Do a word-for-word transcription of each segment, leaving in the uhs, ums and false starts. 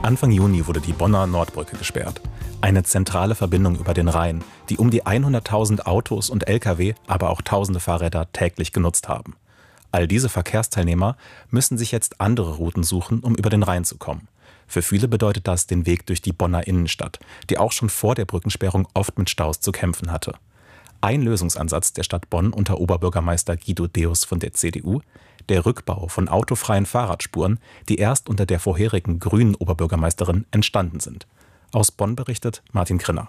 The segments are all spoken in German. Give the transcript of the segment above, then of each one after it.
Anfang Juni wurde die Bonner Nordbrücke gesperrt. Eine zentrale Verbindung über den Rhein, die um die hunderttausend Autos und L K W, aber auch tausende Fahrräder täglich genutzt haben. All diese Verkehrsteilnehmer müssen sich jetzt andere Routen suchen, um über den Rhein zu kommen. Für viele bedeutet das den Weg durch die Bonner Innenstadt, die auch schon vor der Brückensperrung oft mit Staus zu kämpfen hatte. Ein Lösungsansatz der Stadt Bonn unter Oberbürgermeister Guido Deus von der C D U: der Rückbau von autofreien Fahrradspuren, die erst unter der vorherigen grünen Oberbürgermeisterin entstanden sind. Aus Bonn berichtet Martin Krinner.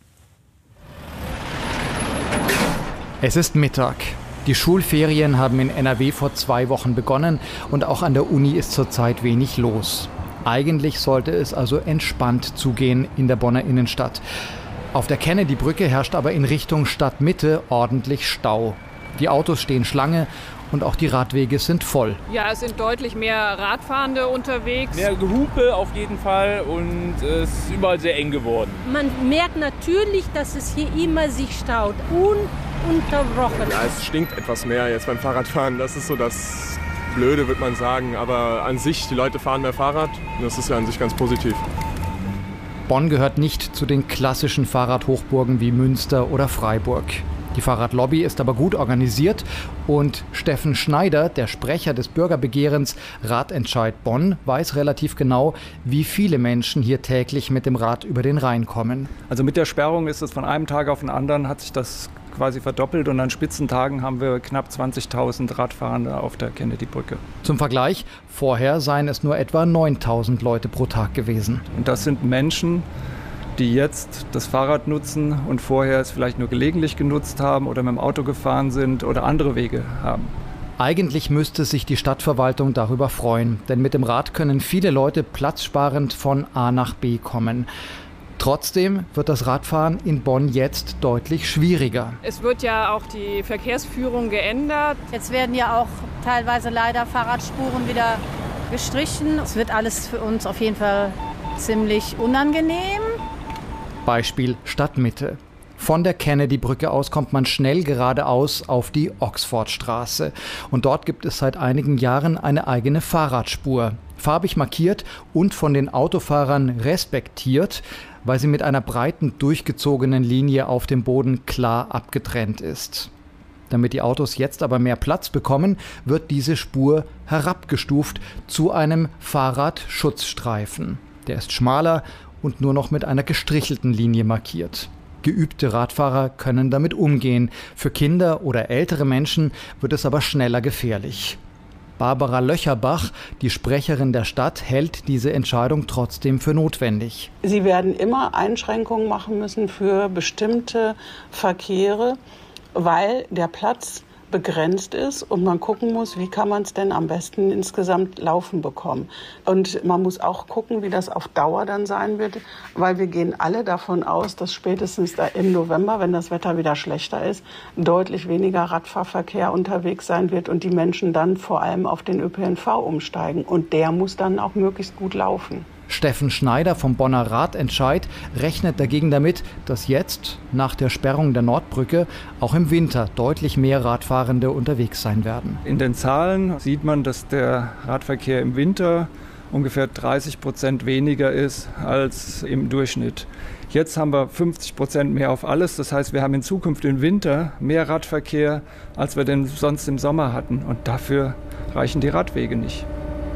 Es ist Mittag. Die Schulferien haben in N R W vor zwei Wochen begonnen und auch an der Uni ist zurzeit wenig los. Eigentlich sollte es also entspannt zugehen in der Bonner Innenstadt. Auf der Kennedy-Brücke herrscht aber in Richtung Stadtmitte ordentlich Stau. Die Autos stehen Schlange und auch die Radwege sind voll. Ja, es sind deutlich mehr Radfahrende unterwegs. Mehr Gehupe auf jeden Fall und es ist überall sehr eng geworden. Man merkt natürlich, dass es hier immer sich staut, ununterbrochen. Ja, es stinkt etwas mehr jetzt beim Fahrradfahren. Das ist so das Blöde, würde man sagen. Aber an sich, die Leute fahren mehr Fahrrad. Das ist ja an sich ganz positiv. Bonn gehört nicht zu den klassischen Fahrradhochburgen wie Münster oder Freiburg. Die Fahrradlobby ist aber gut organisiert und Steffen Schneider, der Sprecher des Bürgerbegehrens Radentscheid Bonn, weiß relativ genau, wie viele Menschen hier täglich mit dem Rad über den Rhein kommen. Also mit der Sperrung ist es von einem Tag auf den anderen, hat sich das quasi verdoppelt und an Spitzentagen haben wir knapp zwanzigtausend Radfahrende auf der Kennedy-Brücke. Zum Vergleich, vorher seien es nur etwa neuntausend Leute pro Tag gewesen. Und das sind Menschen, die jetzt das Fahrrad nutzen und vorher es vielleicht nur gelegentlich genutzt haben oder mit dem Auto gefahren sind oder andere Wege haben. Eigentlich müsste sich die Stadtverwaltung darüber freuen, denn mit dem Rad können viele Leute platzsparend von A nach B kommen. Trotzdem wird das Radfahren in Bonn jetzt deutlich schwieriger. Es wird ja auch die Verkehrsführung geändert. Jetzt werden ja auch teilweise leider Fahrradspuren wieder gestrichen. Es wird alles für uns auf jeden Fall ziemlich unangenehm. Beispiel Stadtmitte. Von der Kennedy-Brücke aus kommt man schnell geradeaus auf die Oxfordstraße. Und dort gibt es seit einigen Jahren eine eigene Fahrradspur. Farbig markiert und von den Autofahrern respektiert, weil sie mit einer breiten, durchgezogenen Linie auf dem Boden klar abgetrennt ist. Damit die Autos jetzt aber mehr Platz bekommen, wird diese Spur herabgestuft zu einem Fahrradschutzstreifen. Der ist schmaler und nur noch mit einer gestrichelten Linie markiert. Geübte Radfahrer können damit umgehen. Für Kinder oder ältere Menschen wird es aber schneller gefährlich. Barbara Löcherbach, die Sprecherin der Stadt, hält diese Entscheidung trotzdem für notwendig. Sie werden immer Einschränkungen machen müssen für bestimmte Verkehre, weil der Platz begrenzt ist und man gucken muss, wie kann man es denn am besten insgesamt laufen bekommen. Und man muss auch gucken, wie das auf Dauer dann sein wird, weil wir gehen alle davon aus, dass spätestens da im November, wenn das Wetter wieder schlechter ist, deutlich weniger Radfahrverkehr unterwegs sein wird und die Menschen dann vor allem auf den Ö P N V umsteigen. Und der muss dann auch möglichst gut laufen. Steffen Schneider vom Bonner Radentscheid rechnet dagegen damit, dass jetzt, nach der Sperrung der Nordbrücke, auch im Winter deutlich mehr Radfahrende unterwegs sein werden. In den Zahlen sieht man, dass der Radverkehr im Winter ungefähr dreißig Prozent weniger ist als im Durchschnitt. Jetzt haben wir fünfzig Prozent mehr auf alles. Das heißt, wir haben in Zukunft im Winter mehr Radverkehr, als wir denn sonst im Sommer hatten. Und dafür reichen die Radwege nicht.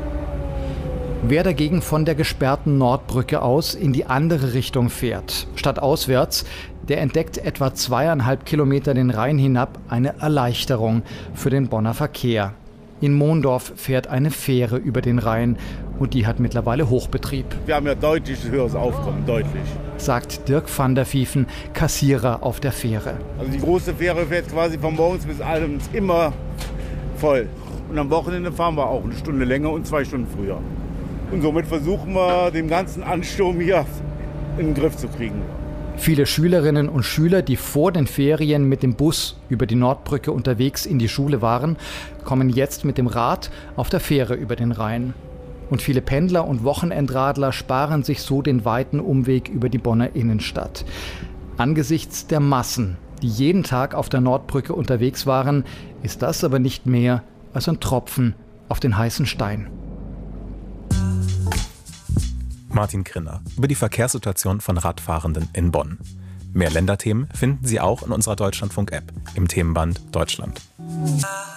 Wer dagegen von der gesperrten Nordbrücke aus in die andere Richtung fährt, statt auswärts, der entdeckt etwa zweieinhalb Kilometer den Rhein hinab eine Erleichterung für den Bonner Verkehr. In Mondorf fährt eine Fähre über den Rhein und die hat mittlerweile Hochbetrieb. Wir haben ja deutlich höheres Aufkommen, deutlich. Sagt Dirk van der Vieven, Kassierer auf der Fähre. Also die große Fähre fährt quasi von morgens bis abends immer voll. Und am Wochenende fahren wir auch eine Stunde länger und zwei Stunden früher. Und somit versuchen wir, den ganzen Ansturm hier in den Griff zu kriegen. Viele Schülerinnen und Schüler, die vor den Ferien mit dem Bus über die Nordbrücke unterwegs in die Schule waren, kommen jetzt mit dem Rad auf der Fähre über den Rhein. Und viele Pendler und Wochenendradler sparen sich so den weiten Umweg über die Bonner Innenstadt. Angesichts der Massen, die jeden Tag auf der Nordbrücke unterwegs waren, ist das aber nicht mehr als ein Tropfen auf den heißen Stein. Martin Krinner über die Verkehrssituation von Radfahrenden in Bonn. Mehr Länderthemen finden Sie auch in unserer Deutschlandfunk-App im Themenband Deutschland.